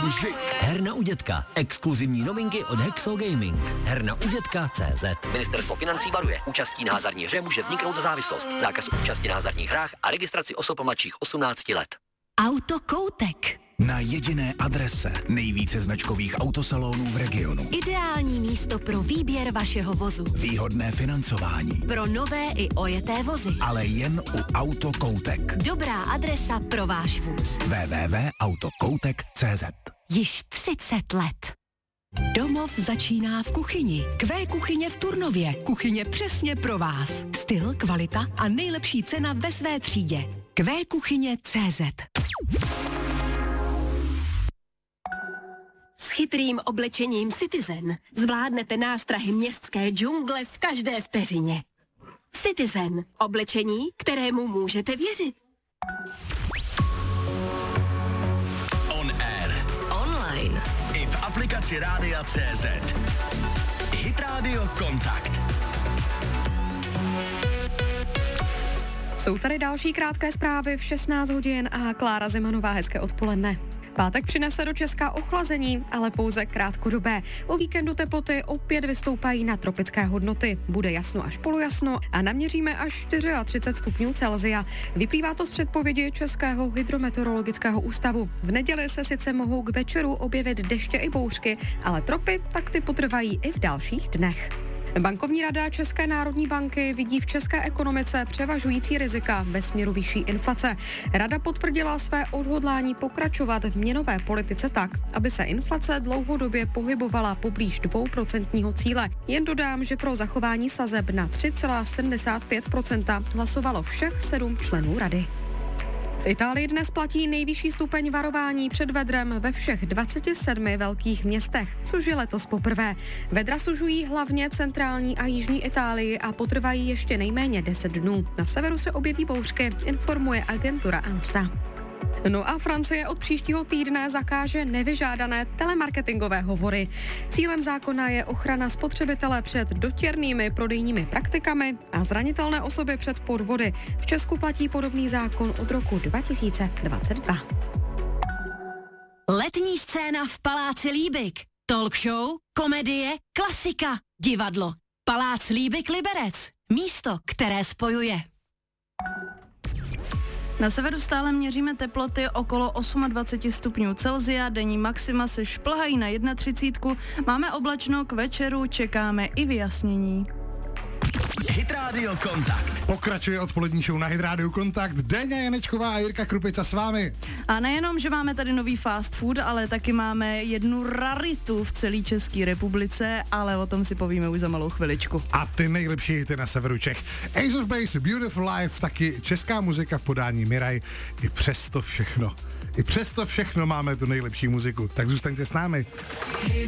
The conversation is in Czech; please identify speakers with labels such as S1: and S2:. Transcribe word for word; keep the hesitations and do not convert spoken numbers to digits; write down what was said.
S1: Muži. Herna u dětka. Exkluzivní novinky od Hexo Gaming. Herna u dětka tečka cé zet. Ministerstvo financí varuje. Účastí na hazardní hře může vzniknout závislost. Zákaz účasti na hazardních hrách a registraci osob mladších osmnácti let.
S2: Autokoutek.
S3: Na jediné adrese nejvíce značkových autosalonů v regionu.
S2: Ideální místo pro výběr vašeho vozu.
S3: Výhodné financování.
S2: Pro nové i ojeté vozy.
S3: Ale jen u Autokoutek.
S2: Dobrá adresa pro váš vůz.
S3: w w w tečka autokoutek tečka cé zet.
S2: Již třicet let. Domov začíná v kuchyni. Q kuchyně v Turnově. Kuchyně přesně pro vás. Styl, kvalita a nejlepší cena ve své třídě. Q kuchyně tečka cé zet. S chytrým oblečením Citizen zvládnete nástrahy městské džungle v každé vteřině. Citizen. Oblečení, kterému můžete věřit.
S1: On air.
S2: Online.
S1: I v aplikaci Rádia tečka cé zet. Hit Radio Kontakt.
S4: Jsou tady další krátké zprávy v šestnáct hodin a Klára Zemanová, hezké odpoledne. Pátek přinese do Česka ochlazení, ale pouze krátkodobé. O víkendu teploty opět vystoupají na tropické hodnoty. Bude jasno až polojasno a naměříme až třicet čtyři stupňů Celsia. Vyplývá to z předpovědi Českého hydrometeorologického ústavu. V neděli se sice mohou k večeru objevit deště i bouřky, ale tropy tak ty potrvají i v dalších dnech. Bankovní rada České národní banky vidí v české ekonomice převažující rizika ve směru vyšší inflace. Rada potvrdila své odhodlání pokračovat v měnové politice tak, aby se inflace dlouhodobě pohybovala poblíž dvouprocentního cíle. Jen dodám, že pro zachování sazeb na tři celá sedmdesát pět procenta hlasovalo všech sedm členů rady. V Itálii dnes platí nejvyšší stupeň varování před vedrem ve všech dvaceti sedmi velkých městech, což je letos poprvé. Vedra sužují hlavně centrální a jižní Itálii a potrvají ještě nejméně deset dnů. Na severu se objeví bouřky, informuje agentura ANSA. No a Francie od příštího týdne zakáže nevyžádané telemarketingové hovory. Cílem zákona je ochrana spotřebitele před dotěrnými prodejními praktikami a zranitelné osoby před podvody. V Česku platí podobný zákon od roku dva tisíce dvacet dva.
S2: Letní scéna v Paláci Líbik. Talk show, komedie, klasika, divadlo. Palác Líbik Liberec. Místo, které spojuje.
S5: Na severu stále měříme teploty okolo dvacet osm stupňů Celsia, denní maxima se šplhají na třicet jedna, máme oblačno, k večeru čekáme i vyjasnění.
S1: Hit Radio Kontakt.
S6: Pokračuje odpolední show na Hit Radio Kontakt. Deňa Janečková a Jirka Krupica s vámi.
S5: A nejenom, že máme tady nový fast food, ale taky máme jednu raritu v celé České republice, ale o tom si povíme už za malou chviličku.
S6: A ty nejlepší hity na severu Čech. Ace of Base, Beautiful Life, taky česká muzika v podání Miraj. I přesto všechno, i přesto všechno máme tu nejlepší muziku. Tak zůstaňte s námi.